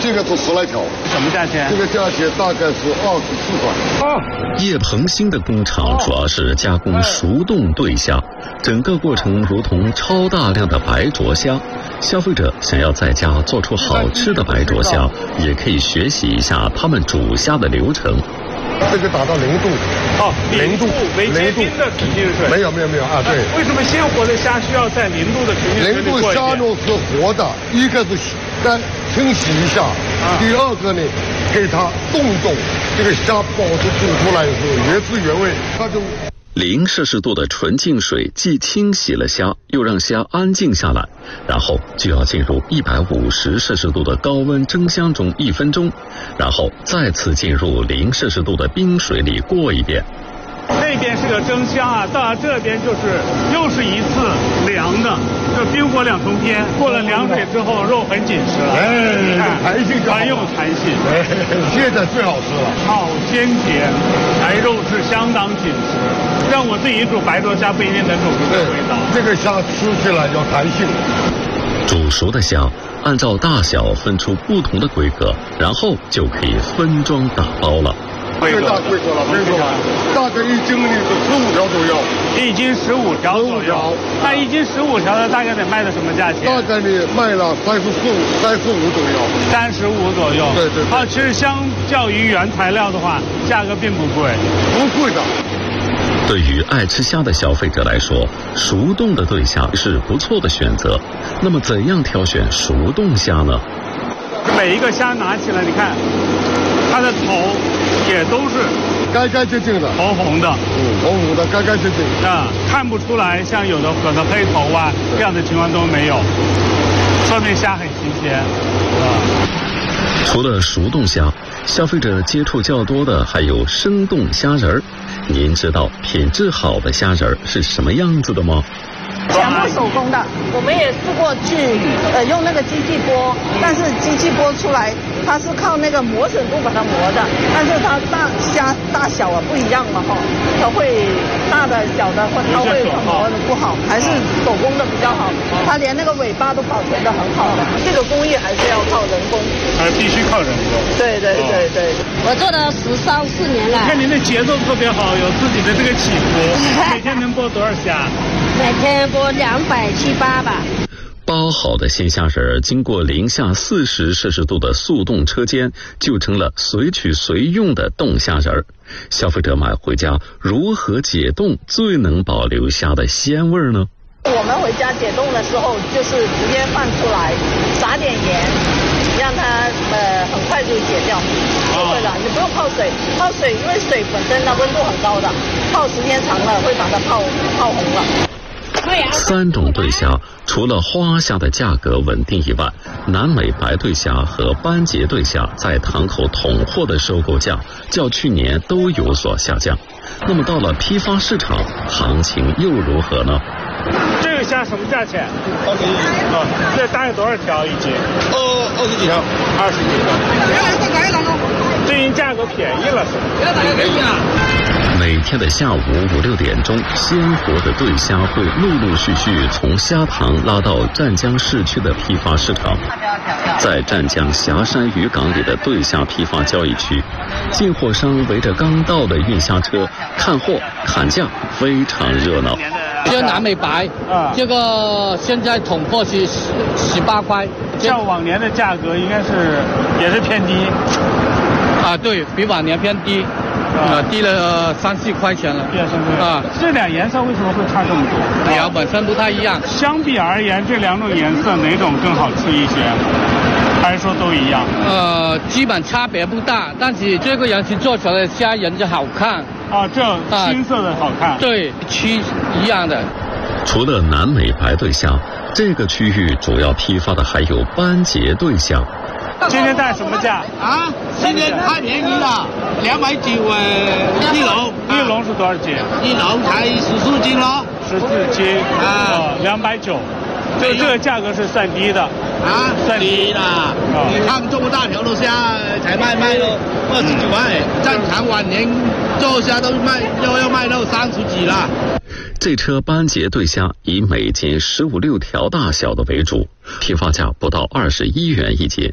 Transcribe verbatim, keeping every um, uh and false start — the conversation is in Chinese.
这个是十来条。 什么价钱？ 这个价钱大概是二十四块。 哦， 叶鹏兴的工厂主要是加工熟冻对虾，整个过程如同超大量的白灼虾。消费者想要在家做出好吃的白灼虾，也可以学习一下他们煮虾的流程。 这个达到零度， 哦， 零度， 没结冰的纯净水， 没有没有没有啊，对。 为什么鲜活的虾需要在零度的纯净水里过一遍？ 零度虾肉是活的，一个是干清洗一下，啊、第二个呢，给它冻冻，这个虾包子煮出来的时候原汁原味，它就。 零摄氏度的纯净水既清洗了虾，又让虾安静下来，然后就要进入一百五十摄氏度的高温蒸箱中一分钟，然后再次进入零摄氏度的冰水里过一遍。 那边是个蒸箱啊，到这边就是又是一次凉的，这冰火两重天。过了凉水之后，肉很紧实了， 哎，弹性很有弹性， 哎，现在最好吃了， 好鲜甜，白肉质相当紧实，让我自己煮白灼虾不一定能煮出这个味道。 这个虾吃起来要弹性。 煮熟的虾按照大小分出不同的规格，然后就可以分装打包了。 最大规格了，规格大概一斤里是十五条左右， 一斤十五条左右。那一斤十五条的大概得卖到什么价钱？ 大概你卖了三十四、三十五左右。 三十五左右。 对对对。 啊，其实相较于原材料的话，价格并不贵。 不贵的。 对于爱吃虾的消费者来说，熟冻的对虾是不错的选择。那么，怎样挑选熟冻虾呢？ 每一个虾拿起来，你看，它的头也都是干干净净的， 红红的， 嗯，红红的，干干净净啊，看不出来像有的可能黑头啊这样的情况都没有，说明虾很新鲜，啊。 除了熟冻虾，消费者接触较多的还有生冻虾仁儿。您知道品质好的虾仁儿是什么样子的吗？ 全部手工的，我们也试过去呃用那个机器剥，但是机器剥出来它是靠那个磨损度把它磨的，但是它大虾大小啊不一样嘛哈，它会大的小的会它会磨的不好，还是手工的比较好，它连那个尾巴都保存的很好的，这个工艺还是要靠人工， 还必须靠人工。 对对对对， 我做了十三四年了。 看您的节奏特别好，有自己的这个起伏，每天能剥多少虾？ 每天播两百七八吧。 包好的鲜虾仁儿经过零下四十摄氏度的速冻车间，就成了随取随用的冻虾仁儿。消费者买回家如何解冻最能保留虾的鲜味呢？ 我们回家解冻的时候，就是直接放出来，撒点盐，让它呃很快就解掉，就会了。你不用泡水，泡水因为水本身的温度很高的，泡时间长了会把它泡泡红了。 三种对虾，除了花虾的价格稳定以外，南美白对虾和斑节对虾在堂口统货的收购价较去年都有所下降。那么到了批发市场，行情又如何呢？ 这个虾什么价钱？二十一啊，这大概多少条一斤？ 哦，二十几条， 二十几条。最近价格便宜了是吧？ 便宜啊！ 每天的下午五六点钟，鲜活的对虾会陆陆续续从虾塘拉到湛江市区的批发市场。在湛江霞山渔港里的对虾批发交易区，进货商围着刚到的运虾车看货砍价，非常热闹。 这南美白，啊，这个现在统货是十十八块， 像往年的价格应该是也是偏低， 啊，对比往年偏低，啊，低了三四块钱了， 低了三四块。啊，这俩颜色为什么会差这么多？ 鸟本身不太一样。 相比而言，这两种颜色哪种更好吃一些？还是说都一样？ 呃，基本差别不大，但是这个样子做出来的虾仁就好看。 啊，这青色的好看。啊， 对，区一样的。 除了南美白对虾，这个区域主要批发的还有斑节对虾。 今天带什么价？ 啊，今天太便宜了，两百九呃一笼。 一笼是多少斤？ 一笼才十四斤咯。 十四斤啊，两百九。就这个价格是算低的啊，算低的。哦，你看这么大条的虾才卖卖到二十几块，正常往年做虾都卖要要卖到三十几了。 这车斑节对虾以每斤十五六条大小的为主，批发价不到二十一元一斤。